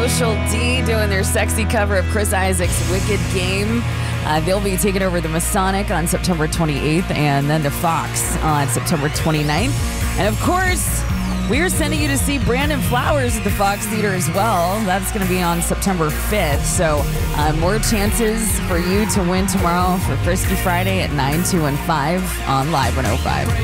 Social D doing their sexy cover of Chris Isaak's Wicked Game. They'll be taking over the Masonic on September 28th and then the Fox on September 29th. And of course, we're sending you to see Brandon Flowers at the Fox Theater as well. That's going to be on September 5th. So more chances for you to win tomorrow for Frisky Friday at 9, 2, and 5 on Live 105.